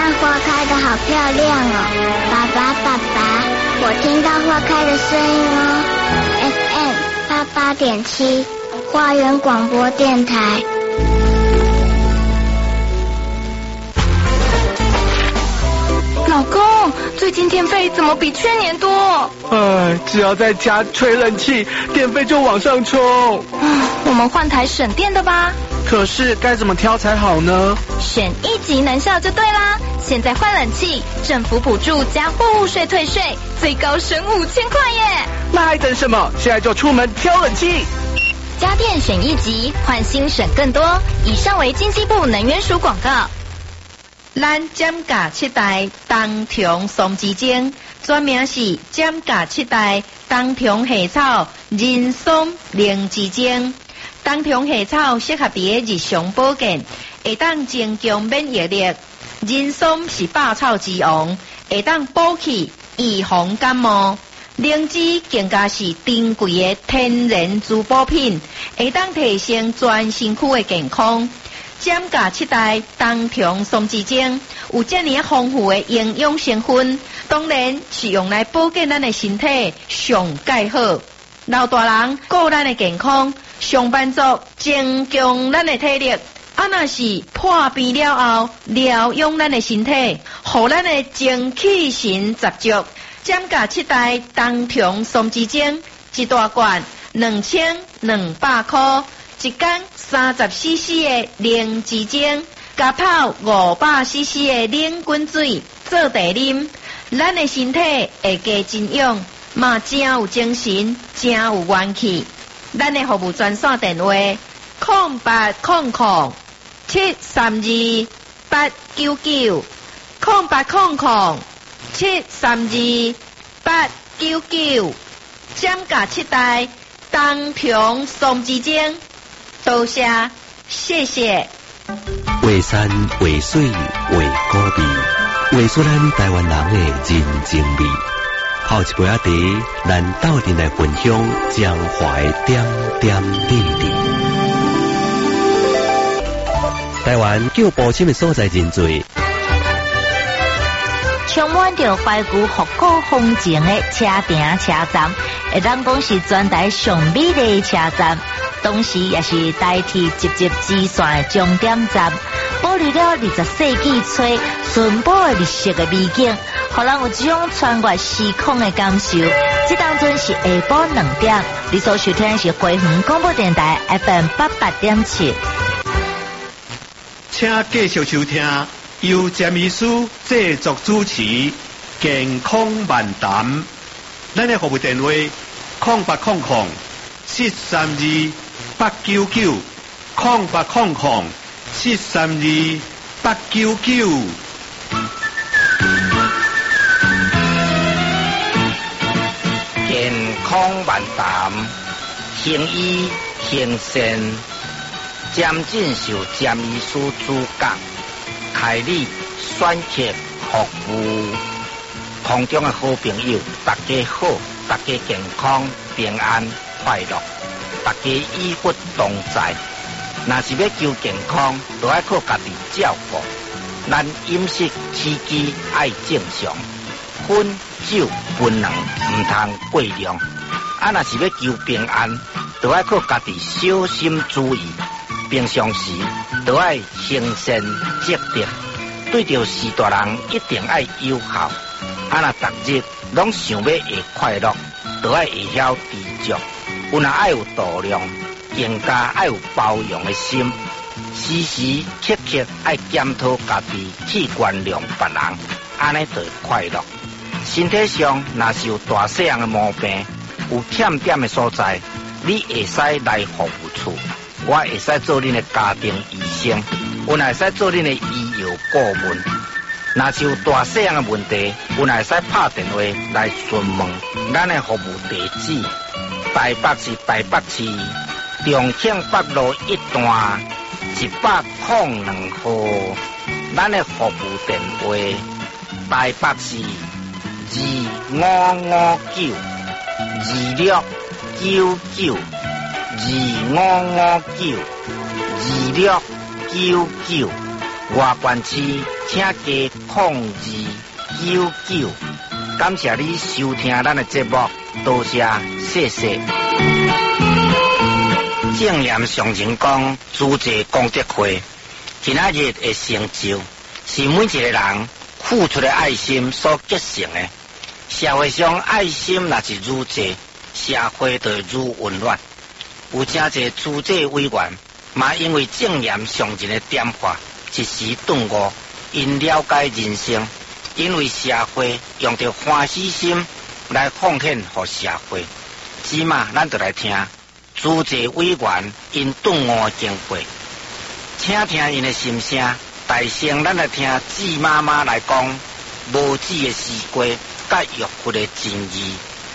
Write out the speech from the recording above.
花开得好漂亮哦！爸爸，爸爸，我听到花开的声音哦。FM 88.7，花园广播电台。 老公，最近电费怎么比去年多？ 只要在家吹冷气，电费就往上冲。 我们换台省电的吧。 可是该怎么挑才好呢？ 选一级能效就对啦！现在换冷气，政府补助加货物税退税，最高省5000块耶！ 那还等什么？现在就出门挑冷气。 家电选一级，换新省更多。以上为经济部能源署广告。 咱减价7代冬虫松枝精，专名是减价7代冬虫夏草人松灵枝精。冬虫夏草适合伫日常保健，会当增强免疫力。人松是百草之王，会当补气预防感冒。灵芝更加是珍贵的天然滋补品，会当提升全身躯的健康。减价7代冬虫松枝精有这么丰富的营养成分，当然是用来保健咱的身体上介好。老大人顾咱的健康，上班族增强咱的体力，若是破病了后疗养咱的身体，互咱的精气神十足。减价7代冬虫松枝精一大罐2200块，一天30cc 的灵芝精，加泡500cc 的冷滚水做茶啉，咱的身体会加真养，嘛真有精神，真有元气。咱的服务专线电话0800-732-899 0800-732-899，减价7代冬虫松枝精。多谢，谢谢。 画山画水画古味，画出咱台湾人的人情味。泡一杯茶，咱斗阵来分享江淮点点滴滴。台湾叫步深的所在真多， 充满着怀旧复古风情的车站车站，会当讲是全台上美丽的车站，同时也是代替集集支线的终点站，保留了20世纪初淳朴的日式的美景，互人有一种穿越时空的感受。这当中是下晡2点，你所收听的是花园广播电台 FM 88.7。 请继续收听由詹医师制作主持健康漫谈。咱的服务电话0800-732-899 0800-732-899。 健康漫谈，行医行善，詹进秀詹医师主讲，开立选择服务。空中的好朋友，大家好，大家健康平安快乐，大家医福同在。若是要求健康，就要靠家己照顾。咱饮食起居爱正常，烟酒槟榔唔通过量。若是要求平安，就要靠家己小心注意。平常时就要行善积德，对着士大人一定要友好。若逐日拢想要会快乐，就要会晓知足。有若爱有度量，更加爱有包容的心。时时刻刻爱检讨家己，去原谅别人，安尼就会快乐。身体上若是有大细样的毛病，有欠点的所在，你会使来服务处，我会使做恁的家庭医生，我会使做恁的医药顾问。若是有大细样的问题，我会使拍电话来询问。咱的服务地址：台北市台北市重庆北路1段102號。咱的服務電話：台北市2559 2559 2559 2699。外縣市请加0299。感谢你收听咱的节目，多谢，谢谢。正言上人讲，诸济功德会，今仔日的成就，是每一个人付出的爱心所结成的。社会上爱心若是愈济，社会就愈温暖。有真侪诸济委员，嘛因为正言上人的点化，一时顿悟，因了解人生，因为社会用着欢喜心来奉献给社会。即嘛，咱就来听诸济委员因顿悟经过，请听因的心声。大声，咱来听季妈妈来讲无子的西瓜，甲玉佛的真义。